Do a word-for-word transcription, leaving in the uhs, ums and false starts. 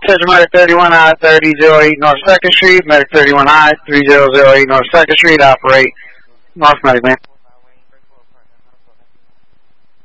Attention Medic thirty-one I, thirty oh eight North second Street. Medic thirty-one I, three thousand eight North second Street. Operate North Medic, man.